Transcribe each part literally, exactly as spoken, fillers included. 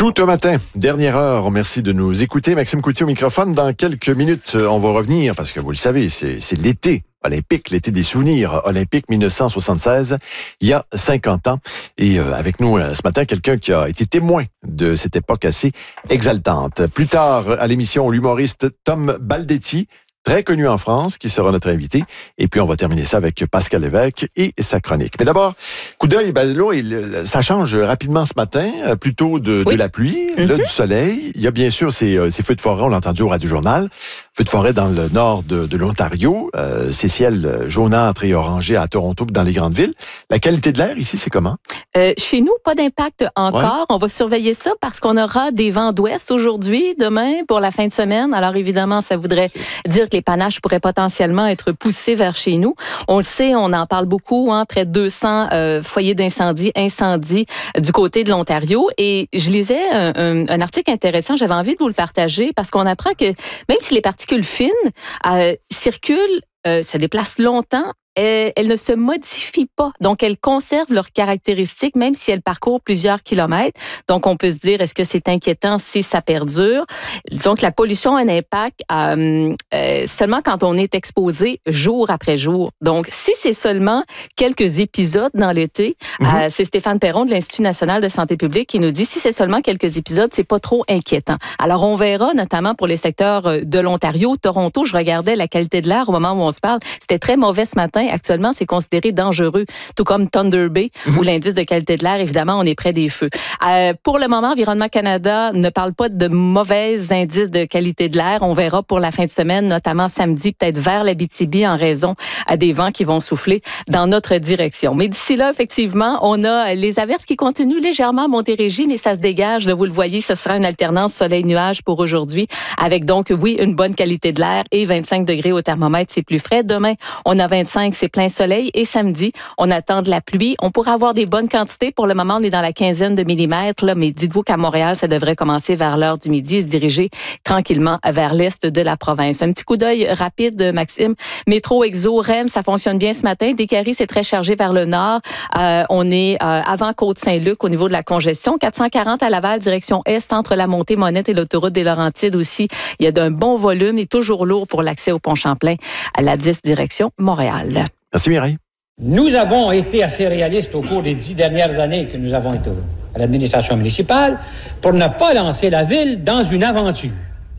Tout un matin, dernière heure, merci de nous écouter. Maxime Coutier au microphone. Dans quelques minutes, on va revenir, parce que vous le savez, c'est, c'est l'été olympique, l'été des souvenirs olympiques dix-neuf cent soixante-seize, il y a cinquante ans. Et euh, avec nous euh, ce matin, quelqu'un qui a été témoin de cette époque assez exaltante. Plus tard, à l'émission, l'humoriste Tom Baldetti, très connu en France, qui sera notre invité. Et puis, on va terminer ça avec Pascal Lévesque et sa chronique. Mais d'abord, coup d'œil, ben là, il, ça change rapidement ce matin, plutôt de, oui. de la pluie, mm-hmm. là, du soleil. Il y a bien sûr ces, ces feux de forêt, on l'a entendu au Radio-Journal. Feux de forêt dans le nord de, de l'Ontario, euh, ces ciels jaunâtres et orangés à Toronto, dans les grandes villes. La qualité de l'air ici, c'est comment? Euh, chez nous, pas d'impact encore. Ouais. On va surveiller ça parce qu'on aura des vents d'ouest aujourd'hui, demain, pour la fin de semaine. Alors évidemment, ça voudrait dire que les panaches pourraient potentiellement être poussés vers chez nous. On le sait, on en parle beaucoup, hein, près de deux cents euh, foyers d'incendie, incendies du côté de l'Ontario. Et je lisais un, un, un article intéressant, j'avais envie de vous le partager parce qu'on apprend que même si les particules fines euh, circulent, euh, se déplacent longtemps, Elles, elles ne se modifient pas. Donc, elles conservent leurs caractéristiques, même si elles parcourent plusieurs kilomètres. Donc, on peut se dire, est-ce que c'est inquiétant si ça perdure? Disons que la pollution a un impact euh, euh, seulement quand on est exposé jour après jour. Donc, si c'est seulement quelques épisodes dans l'été, mm-hmm. euh, c'est Stéphane Perron de l'Institut national de santé publique qui nous dit, si c'est seulement quelques épisodes, c'est pas trop inquiétant. Alors, on verra, notamment pour les secteurs de l'Ontario, Toronto, je regardais la qualité de l'air au moment où on se parle. C'était très mauvais ce matin. Actuellement, c'est considéré dangereux, tout comme Thunder Bay, mmh. où l'indice de qualité de l'air, évidemment, on est près des feux. Euh, pour le moment, Environnement Canada ne parle pas de mauvais indices de qualité de l'air. On verra pour la fin de semaine, notamment samedi, peut-être vers l'Abitibi, en raison à des vents qui vont souffler dans notre direction. Mais d'ici là, effectivement, on a les averses qui continuent légèrement à Montérégie, mais ça se dégage. Là, vous le voyez, ce sera une alternance soleil-nuage pour aujourd'hui, avec donc, oui, une bonne qualité de l'air et vingt-cinq degrés au thermomètre, c'est plus frais. Demain, on a vingt-cinq, c'est plein soleil. Et samedi, on attend de la pluie. On pourra avoir des bonnes quantités. Pour le moment, on est dans la quinzaine de millimètres. Là, mais dites-vous qu'à Montréal, ça devrait commencer vers l'heure du midi et se diriger tranquillement vers l'est de la province. Un petit coup d'œil rapide, Maxime. Métro, Exo, R E M, ça fonctionne bien ce matin. Descaries, c'est très chargé vers le nord. Euh, on est euh, avant Côte-Saint-Luc au niveau de la congestion. quatre cent quarante à Laval, direction est, entre la montée Monette et l'autoroute des Laurentides aussi. Il y a d'un bon volume et toujours lourd pour l'accès au pont Champlain à la dix direction Montréal. Merci Mireille. Nous avons été assez réalistes au cours des dix dernières années que nous avons été à l'administration municipale pour ne pas lancer la ville dans une aventure.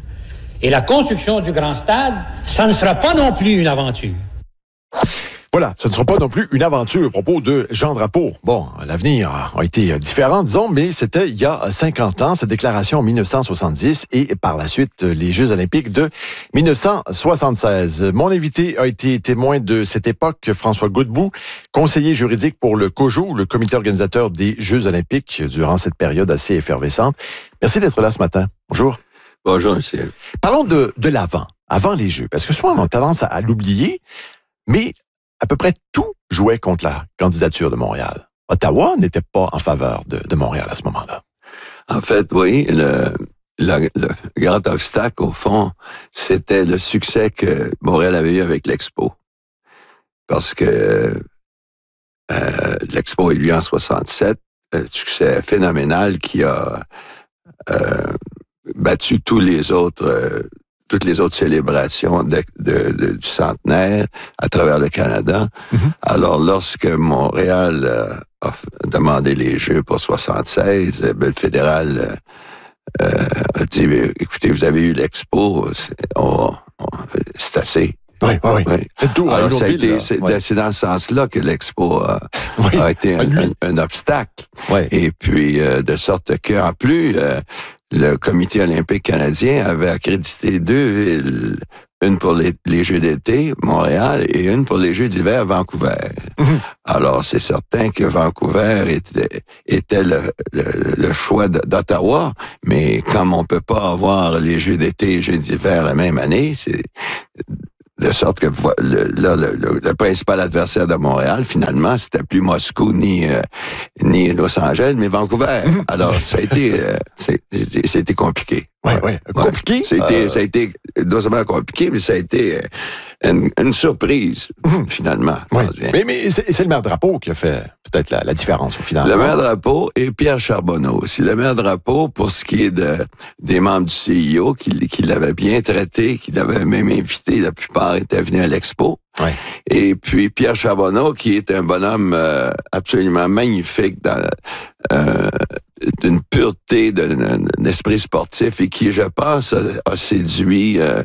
Et la construction du grand stade, ça ne sera pas non plus une aventure. Voilà, ce ne sera pas non plus une aventure à propos de Jean Drapeau. Bon, l'avenir a été différent, disons, mais c'était il y a cinquante ans, cette déclaration en dix-neuf cent soixante-dix et par la suite les Jeux olympiques de dix-neuf cent soixante-seize. Mon invité a été témoin de cette époque, François Godbout, conseiller juridique pour le COJO, le comité organisateur des Jeux olympiques, durant cette période assez effervescente. Merci d'être là ce matin. Bonjour. Bonjour, monsieur. Parlons de, de l'avant, avant les Jeux, parce que souvent on a tendance à, à l'oublier, mais à peu près tout jouait contre la candidature de Montréal. Ottawa n'était pas en faveur de, de Montréal à ce moment-là. En fait, oui, le, le, le grand obstacle, au fond, c'était le succès que Montréal avait eu avec l'Expo. Parce que euh, l'Expo est lieu en soixante-sept, un succès phénoménal qui a euh, battu tous les autres... Euh, toutes les autres célébrations de, de, de, du centenaire à travers le Canada. Mm-hmm. Alors, lorsque Montréal euh, a demandé les Jeux pour soixante-seize, ben, le fédéral euh, a dit, écoutez, vous avez eu l'Expo, c'est, on, on, c'est assez. Oui, oui, oui. oui. C'est tout. Alors, ça a été, c'est, ouais. c'est dans ce sens-là que l'Expo a, oui. a été un, un, un obstacle. Oui. Et puis, euh, de sorte qu'en plus, euh, le Comité olympique canadien avait accrédité deux villes, une pour les, les Jeux d'été, Montréal, et une pour les Jeux d'hiver, Vancouver. Mm-hmm. Alors, c'est certain que Vancouver était, était le, le, le choix d'Ottawa, mais comme on peut pas avoir les Jeux d'été et les Jeux d'hiver la même année, c'est de sorte que le, le, le, le principal adversaire de Montréal, finalement, c'était plus Moscou ni euh, ni Los Angeles, mais Vancouver. Alors, ça a été, euh, c'est, c'était compliqué. Oui, oui. Compliqué. Ouais. Ça, a été, euh... ça a été non seulement compliqué, mais ça a été une, une surprise, mmh. finalement. Oui. Mais, mais c'est, c'est le maire Drapeau qui a fait peut-être la, la différence au final. Le maire Drapeau et Pierre Charbonneau aussi. Le maire Drapeau, pour ce qui est de, des membres du C I O, qui, qui l'avaient bien traité, qui l'avaient même invité, la plupart étaient venus à l'expo. Ouais. Et puis Pierre Charbonneau, qui est un bonhomme euh, absolument magnifique dans euh, d'une pureté, d'un, d'un esprit sportif et qui, je pense, a, a séduit euh,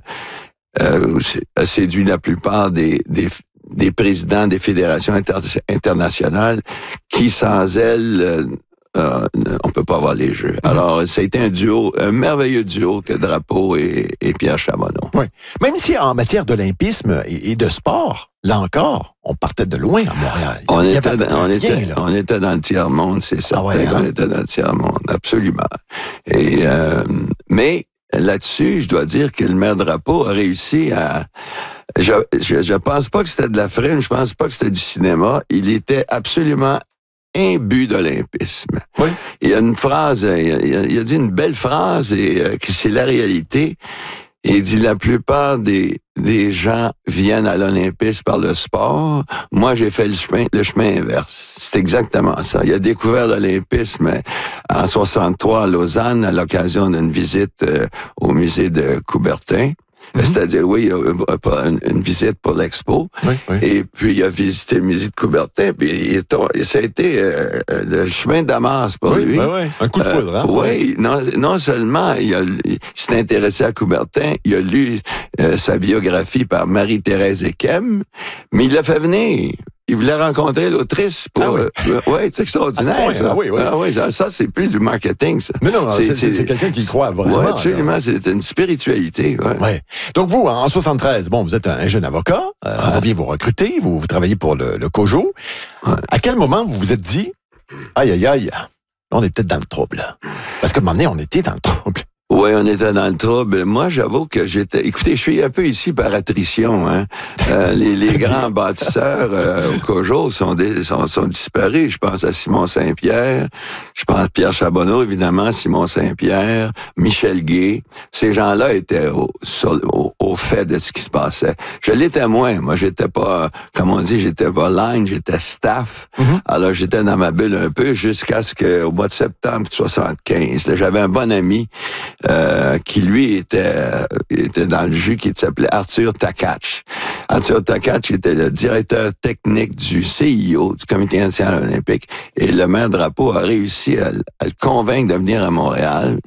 euh, a séduit la plupart des, des des présidents des fédérations inter- internationales qui, sans elle, euh, euh, on peut pas avoir les Jeux. Alors, ça a été un duo, un merveilleux duo que Drapeau et, et Pierre Charbonneau. Oui. Même si en matière d'olympisme et, et de sport, là encore, on partait de loin à Montréal. On, était, dans, on, était, on était dans le tiers-monde, c'est certain ah ouais, hein? qu'on était dans le tiers-monde, absolument. Et, euh, mais là-dessus, je dois dire que le maire Drapeau a réussi à... Je, je, je pense pas que c'était de la frime, je pense pas que c'était du cinéma. Il était absolument imbu d'olympisme. Oui. Il y a une phrase, il a, il a dit une belle phrase et euh, que c'est la réalité. Il dit la plupart des des gens viennent à l'olympisme par le sport. Moi, j'ai fait le chemin le chemin inverse. C'est exactement ça. Il a découvert l'olympisme en soixante-trois à Lausanne à l'occasion d'une visite euh, au musée de Coubertin. Mm-hmm. C'est-à-dire, oui, une, une visite pour l'expo. Oui, oui. Et puis, il a visité le musée de Coubertin. Puis, il est, ça a été euh, le chemin de Damas pour oui, lui. Oui, oui. Un coup de poudre, hein? Euh, oui, non, non seulement il, a, il s'est intéressé à Coubertin, il a lu euh, sa biographie par Marie-Thérèse Ekem, mais il l'a fait venir. Il voulait rencontrer l'autrice pour... Ah oui, euh, ouais, c'est extraordinaire, ah, ça. Ah, oui, oui. Ah, oui, ça, ça, c'est plus du marketing, ça. Mais non, non c'est, c'est, c'est, c'est quelqu'un qui croit vraiment. Oui, absolument, là. C'est une spiritualité, ouais. Ouais. Donc vous, en soixante-treize, bon, vous êtes un jeune avocat, euh, ouais. on vient vous recruter, vous, vous travaillez pour le, le COJO. Ouais. À quel moment vous vous êtes dit, aïe, aïe, aïe, on est peut-être dans le trouble? Parce qu'à un moment donné, on était dans le trouble. Oui, on était dans le trouble. Moi, j'avoue que j'étais... Écoutez, je suis un peu ici par attrition. Hein. Euh, les, les grands bâtisseurs euh, au COJO sont, des, sont, sont disparus. Je pense à Simon Saint-Pierre, je pense à Pierre Charbonneau, évidemment, Simon Saint-Pierre, Michel Guay. Ces gens-là étaient au, sur, au, au fait de ce qui se passait. Je l'étais moins. Moi, j'étais pas, comme on dit, j'étais pas line, j'étais staff. Mm-hmm. Alors, j'étais dans ma bulle un peu jusqu'à ce qu'au mois de septembre soixante-quinze, là, j'avais un bon ami Euh, qui, lui, était, était dans le jus, qui s'appelait Arthur Takach. Arthur Takach était le directeur technique du C I O, du Comité national olympique, et le maire Drapeau a réussi à, à le convaincre de venir à Montréal.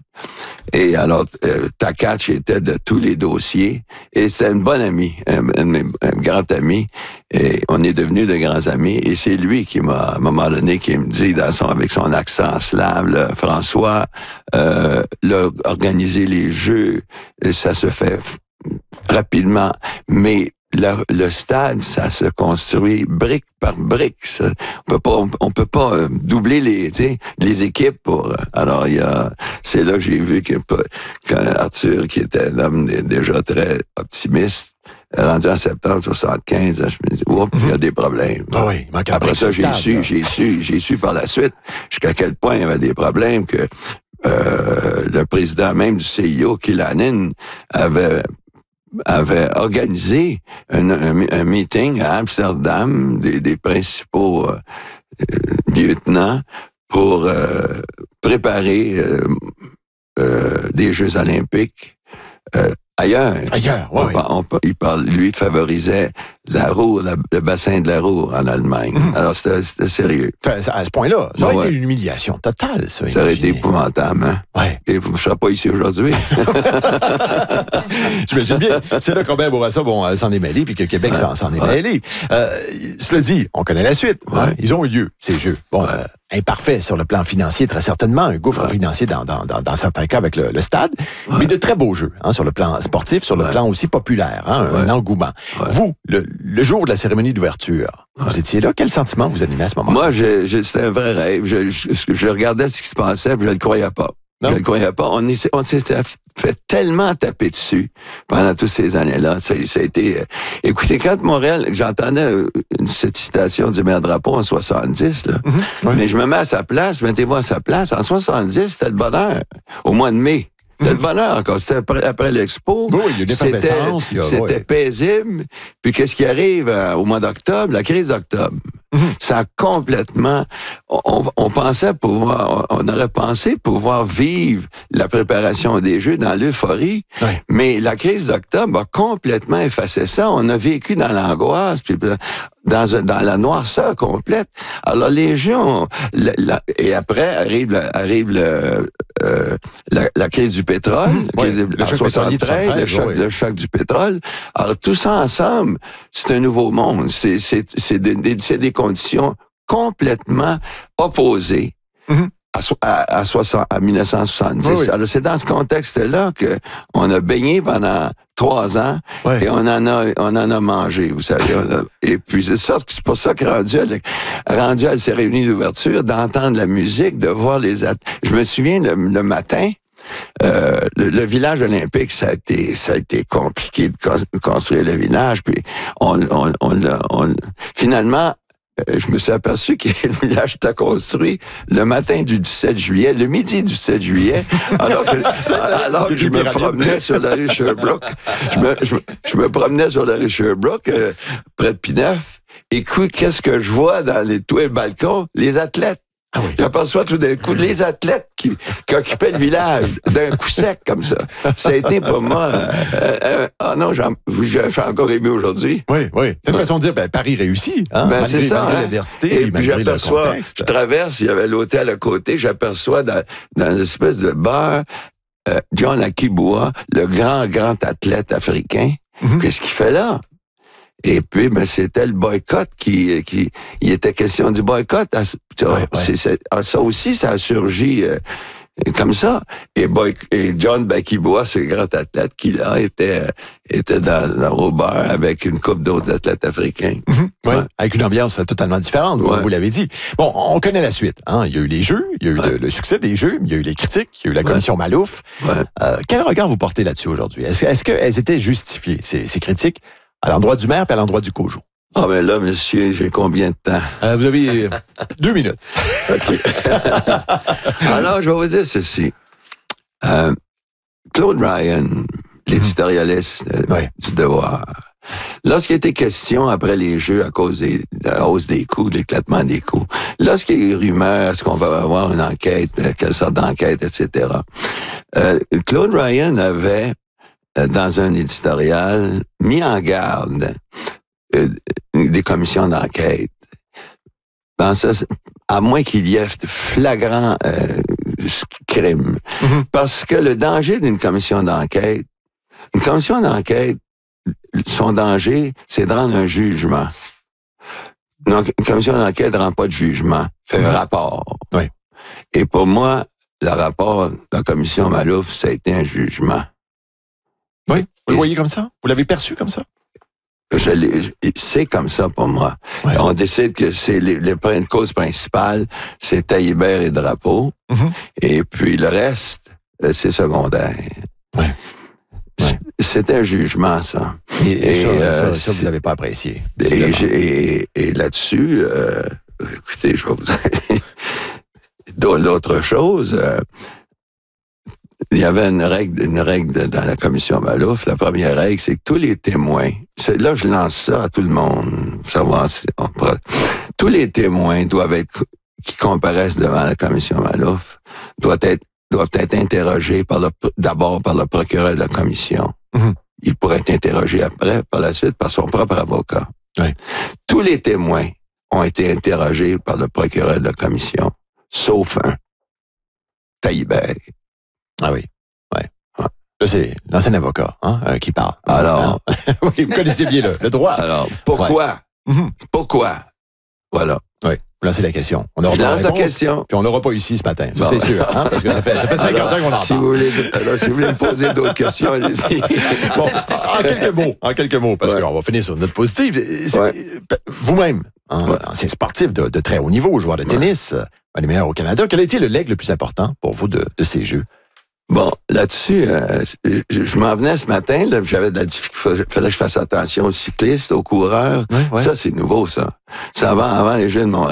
Et alors, euh, Takach était de tous les dossiers, et c'est une bonne amie, un, un, un grand ami, et on est devenus de grands amis, et c'est lui qui m'a, à un moment donné, qui me dit, dans son, avec son accent slave, là, François, euh, là, organiser les Jeux, ça se fait f- rapidement, mais Le, le stade, ça se construit brique par brique. Ça. On peut pas, on, on peut pas euh, doubler les, tu sais, les équipes pour. Euh, alors il y a, c'est là que j'ai vu que quand Arthur, qui était un homme déjà très optimiste, rendu en septembre soixante-quinze, je me dis, oups, il y a des problèmes. Oh oui, après ça, j'ai su, là. j'ai su, j'ai su par la suite jusqu'à quel point il y avait des problèmes que euh, le président même du C I O, Kilanin, avait avait organisé un, un, un meeting à Amsterdam des, des principaux euh, lieutenants pour euh, préparer euh, euh, des Jeux olympiques euh, ailleurs. Ailleurs, oui. On, on, il parle, lui favorisait la Ruhr, la, le bassin de la Ruhr en Allemagne. Mmh. Alors, c'était, c'était sérieux. À ce point-là, ça aurait ouais. été une humiliation totale, ça. Ça aurait été épouvantable, hein? Ouais. Et je ne serais pas ici aujourd'hui. J'imagine bien. C'est là qu'Hobert Bourassa bon, s'en est mêlé, puis que Québec ouais. s'en, s'en est ouais. mêlé. Euh, cela dit, on connaît la suite. Ouais. Hein? Ils ont eu lieu, ces Jeux. Bon, ouais. euh, imparfait sur le plan financier, très certainement. Un gouffre ouais. financier dans, dans, dans, dans certains cas avec le, le stade. Ouais. Mais de très beaux Jeux, hein, sur le plan sportif, sur le ouais. plan aussi populaire, hein, un ouais. engouement. Ouais. Vous, le, le jour de la cérémonie d'ouverture, ouais. vous étiez là. Quel sentiment vous animait à ce moment-là? Moi, je, je, c'était un vrai rêve. Je, je, je regardais ce qui se passait, puis je ne le croyais pas. Non. Je ne le croyais pas. On, est, on s'était fait tellement taper dessus pendant toutes ces années-là. Ça, ça a été... Euh, écoutez, quand Montréal... J'entendais une, cette citation du maire Drapeau en soixante-dix, là. Mm-hmm. Ouais. Mais je me mets à sa place, mettez-vous à sa place. En soixante-dix, c'était le bonheur. Au mois de mai. C'était le bonheur encore. C'était après, après l'expo. Oui, il y a une effervescence. C'était, c'était oui. paisible. Puis qu'est-ce qui arrive euh, au mois d'octobre? La crise d'octobre. Mm-hmm. Ça a complètement... On, on pensait pouvoir... On aurait pensé pouvoir vivre la préparation des Jeux dans l'euphorie. Oui. Mais la crise d'octobre a complètement effacé ça. On a vécu dans l'angoisse, puis dans, dans la noirceur complète. Alors les Jeux ont... La, la, et après arrive, le, arrive le, euh, la, la crise du pétrole, mmh, oui, crise, le, choc soixante-treize, le, choc, oui. le choc du pétrole. Alors tout ça ensemble, c'est un nouveau monde. C'est, c'est, c'est, des, c'est des conditions complètement opposées. Mmh. À, à, à, à mille neuf cent soixante-dix. Oui, oui. Alors, c'est dans ce contexte-là que on a baigné pendant trois ans oui. et on en a, on en a mangé, vous savez. A, et puis, c'est ça, c'est pour ça que rendu à, rendu à la cérémonie d'ouverture, d'entendre la musique, de voir les... At- Je me souviens, le, le matin, Euh, le, le village olympique, ça a été, ça a été compliqué de con- construire le village. Puis, on, on, on, on, on finalement, je me suis aperçu que le village était construit le matin du dix-sept juillet, le midi du dix-sept juillet, alors que, alors que je me promenais sur la rue Sherbrooke. Je me, je, me, je me promenais sur la rue Sherbrooke, euh, près de Pineuf. Écoute, qu'est-ce que je vois dans les toits et balcons? Les athlètes. Ah oui. J'aperçois tout d'un coup les athlètes qui, qui occupaient le village d'un coup sec comme ça. Ça a été pour moi... Euh, euh, ah non, j'en, je suis encore ému aujourd'hui. Oui, oui. C'est une façon de dire, ben, Paris réussit. Hein, ben, malgré, c'est ça. malgré hein? l'adversité, et puis j'aperçois, je traverse, il y avait l'hôtel à côté, j'aperçois dans, dans une espèce de bar euh, John Akibua, le grand, grand athlète africain. Mm-hmm. Qu'est-ce qu'il fait là? Et puis, ben, c'était le boycott qui, qui, il était question du boycott. Ouais, ouais. C'est, c'est, ça aussi, ça a surgi euh, comme ça. Et, boy, et John Bakibois, ce grand athlète qui, là, était, était dans, dans au bar avec une couple d'autres athlètes africains. Mm-hmm. Ouais. Ouais. Avec une ambiance totalement différente, ouais. Vous l'avez dit. Bon, on connaît la suite. Hein? Il y a eu les Jeux, il y a eu ouais. le, le succès des Jeux, il y a eu les critiques, il y a eu la commission ouais. Malouf. Ouais. Euh, quel regard vous portez là-dessus aujourd'hui? Est-ce, est-ce qu'elles étaient justifiées, ces, ces critiques? À l'endroit du maire et à l'endroit du COJO. Ah, ben là, monsieur, j'ai combien de temps? Euh, vous avez deux minutes. OK. Alors, je vais vous dire ceci. Euh, Claude Ryan, l'éditorialiste mm-hmm. oui. du Devoir, lorsqu'il était question, après les Jeux, à cause des, de la hausse des coûts, de l'éclatement des coûts, lorsqu'il y a eu rumeur, est-ce qu'on va avoir une enquête, quelle sorte d'enquête, et cetera, euh, Claude Ryan avait dans un éditorial, mis en garde euh, des commissions d'enquête. Dans ça, à moins qu'il y ait de flagrants euh, crimes. Mm-hmm. Parce que le danger d'une commission d'enquête, une commission d'enquête, son danger, c'est de rendre un jugement. Donc, une commission d'enquête ne rend pas de jugement, fait mm-hmm. un rapport. Oui. Et pour moi, le rapport de la commission Malouf, ça a été un jugement. Oui, vous le voyez comme ça? Vous l'avez perçu comme ça? Je l'ai, c'est comme ça pour moi. Ouais. On décide que c'est les, les causes principales, c'est Taillibert et Drapeau. Mm-hmm. Et puis le reste, c'est secondaire. Ouais. Ouais. C'est un jugement, ça. Et, et, et ça, euh, ça, ça, vous l'avez pas apprécié. Et, et, et là-dessus, euh, écoutez, je vais vous dire d'autres choses. Euh, Il y avait une règle, une règle de, dans la commission Malouf. La première règle, c'est que tous les témoins, c'est, là je lance ça à tout le monde, pour savoir si on pourra, tous les témoins doivent être, qui comparaissent devant la commission Malouf, doivent être, doivent être interrogés par le, d'abord par le procureur de la commission. Mm-hmm. Il pourrait être interrogé après, par la suite, par son propre avocat. Oui. Tous les témoins ont été interrogés par le procureur de la commission, sauf un, Taillibert. Ah oui, ouais. Là, c'est l'ancien avocat hein, euh, qui parle. Alors, hein? Oui, vous connaissez bien le, le droit. Alors, pourquoi? Ouais. Mm-hmm. Pourquoi? Voilà. Oui, là, c'est la question. On aura Je lance la question. Puis on l'aura pas ici ce matin, ça, bon. C'est sûr. Hein, parce que ça fait, ça fait cinquante alors, ans qu'on en si parle. Vous voulez, alors, si vous voulez me poser d'autres questions, allez-y. Bon, en quelques mots, en quelques mots, parce ouais. qu'on va finir sur une note positive. Ouais. Vous-même, hein, ouais. ancien sportif de, de très haut niveau, joueur de tennis, ouais. un des meilleurs au Canada, quel a été le leg le plus important pour vous de, de ces Jeux? Bon, là-dessus, euh, je, je m'en venais ce matin, là, j'avais de la difficulté, fallait que je fasse attention aux cyclistes, aux coureurs. Ouais, ouais. Ça, c'est nouveau, ça. Ça avant, avant les Jeux de Montréal.